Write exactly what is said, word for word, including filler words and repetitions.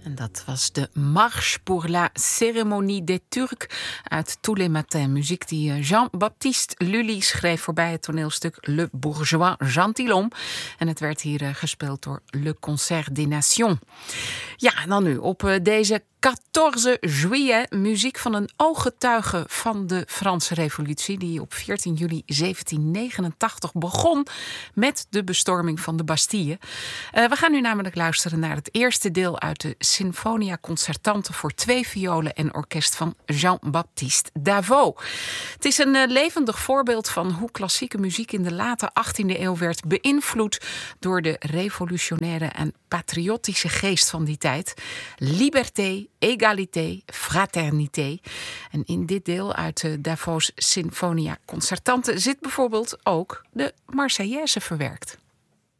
En dat was de Marche pour la cérémonie des Turcs uit Tous les matins. Muziek die Jean-Baptiste Lully schreef voorbij het toneelstuk Le Bourgeois Gentilhomme. En het werd hier gespeeld door Le Concert des Nations. Ja, en dan nu op deze veertien juillet muziek van een ooggetuige van de Franse Revolutie, die op veertien juli zeventien negenentachtig begon met de bestorming van de Bastille. Uh, we gaan nu namelijk luisteren naar het eerste deel uit de Sinfonia Concertante voor twee violen en orkest van Jean-Baptiste Davout. Het is een uh, levendig voorbeeld van hoe klassieke muziek in de late achttiende eeuw werd beïnvloed door de revolutionaire en patriotische geest van die tijd. Liberté, égalité, fraternité. En in dit deel uit de Davout's Sinfonia Concertante zit bijvoorbeeld ook de Marseillaise verwerkt.